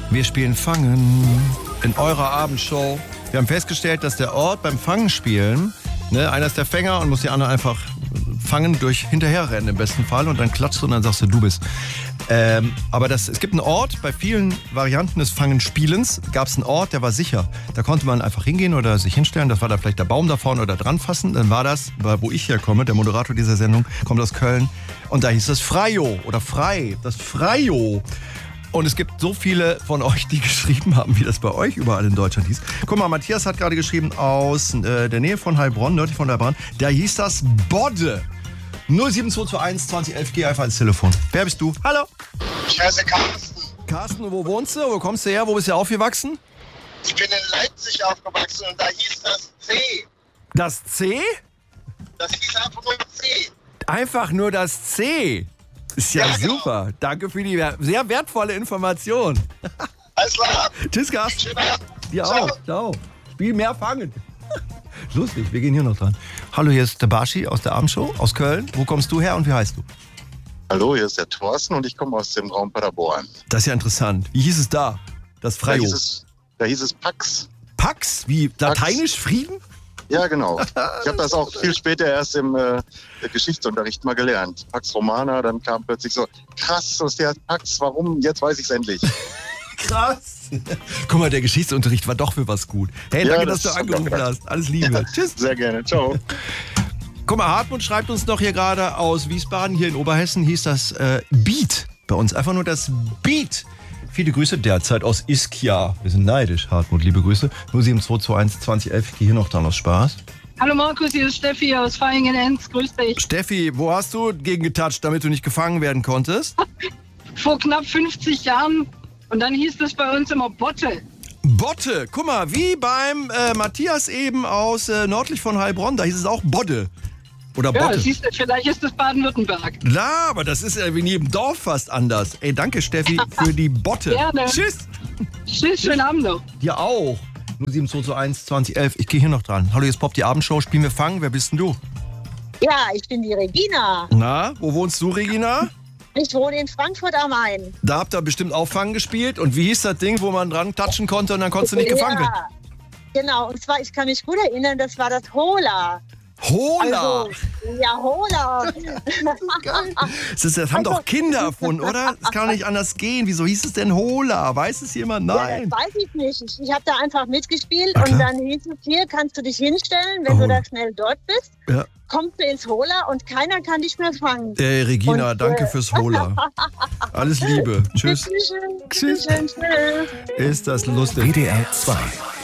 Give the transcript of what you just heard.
Wir spielen Fangen in eurer Abendshow. Wir haben festgestellt, dass der Ort beim Fangen spielen, ne, einer ist der Fänger und muss die anderen einfach fangen durch hinterherrennen im besten Fall und dann klatschst du und dann sagst du bist. Aber es gibt einen Ort, bei vielen Varianten des Fangenspielens gab es einen Ort, der war sicher. Da konnte man einfach hingehen oder sich hinstellen, das war da vielleicht der Baum da vorne oder dran fassen. Dann war das, wo ich herkomme, der Moderator dieser Sendung, kommt aus Köln und da hieß es Freio oder Frei, das Freio. Und es gibt so viele von euch, die geschrieben haben, wie das bei euch überall in Deutschland hieß. Guck mal, Matthias hat gerade geschrieben aus der Nähe von Heilbronn, nördlich von Heilbronn, da hieß das Bodde. 07221 2011, geh einfach ins Telefon. Wer bist du? Hallo. Ich heiße Carsten. Carsten, wo wohnst du? Wo kommst du her? Wo bist du aufgewachsen? Ich bin in Leipzig aufgewachsen und da hieß das C. Das C? Das hieß einfach nur C. Einfach nur das C. Ist ja super. Genau. Danke für die sehr wertvolle Information. Alles klar. Tschüss, Carsten. Dir auch. Ciao. Spiel mehr Fangen. Lustig, wir gehen hier noch dran. Hallo, hier ist der Barschi aus der Abendshow aus Köln. Wo kommst du her und wie heißt du? Hallo, hier ist der Thorsten und ich komme aus dem Raum Paderborn. Das ist ja interessant. Wie hieß es da? Das Freio. Da hieß es Pax. Pax? Wie lateinisch Pax. Frieden? Ja, genau. Ich habe das auch viel später erst im Geschichtsunterricht mal gelernt. Pax Romana, dann kam plötzlich so, krass, was der Pax, warum? Jetzt weiß ich es endlich. Krass. Guck mal, der Geschichtsunterricht war doch für was gut. Hey, danke, dass du angerufen hast. Alles Liebe. Ja, tschüss. Sehr gerne. Ciao. Guck mal, Hartmut schreibt uns noch hier gerade aus Wiesbaden. Hier in Oberhessen hieß das Beat bei uns. Einfach nur das Beat. Viele Grüße derzeit aus Ischia. Wir sind neidisch, Hartmut. Liebe Grüße. 07221 2011. Ich gehe hier noch dran aus Spaß. Hallo Markus, hier ist Steffi aus Vaihingen-Enz. Grüß dich. Steffi, wo hast du gegen getatscht, damit du nicht gefangen werden konntest? Vor knapp 50 Jahren. Und dann hieß das bei uns immer Botte. Botte, guck mal, wie beim Matthias eben aus nördlich von Heilbronn, da hieß es auch Bodde. Oder Botte. Ja, siehst du, vielleicht ist das Baden-Württemberg. Na, aber das ist ja wie in jedem Dorf fast anders. Ey, danke Steffi für die Botte. Gerne. Tschüss. Tschüss, schönen Abend noch. Dir auch. 07221 2011, ich gehe hier noch dran. Hallo, hier ist Pop, die Abendshow, spielen wir Fangen. Wer bist denn du? Ja, ich bin die Regina. Na, wo wohnst du, Regina? Ich wohne in Frankfurt am Main. Da habt ihr bestimmt auch Fangen gespielt. Und wie hieß das Ding, wo man dran klatschen konnte und dann konntest du nicht gefangen werden? Genau, und zwar, ich kann mich gut erinnern, das war das Hola. Hola! Also, ja, Hola. Das haben doch Kinder erfunden, oder? Das kann doch nicht anders gehen. Wieso hieß es denn Hola? Weiß es jemand? Nein. Ja, das weiß ich nicht. Ich habe da einfach mitgespielt und dann hieß es, hier kannst du dich hinstellen, wenn du da schnell dort bist. Ja. Kommst du ins Hola und keiner kann dich mehr fangen. Regina, und, danke fürs Hola. Alles Liebe. Tschüss. Tschüss. Ist das lustig. WDR 2